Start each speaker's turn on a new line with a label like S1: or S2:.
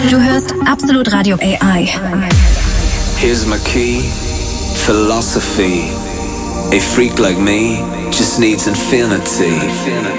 S1: Du hörst Absolut Radio AI.
S2: Here's my key, philosophy. A freak like me just needs infinity.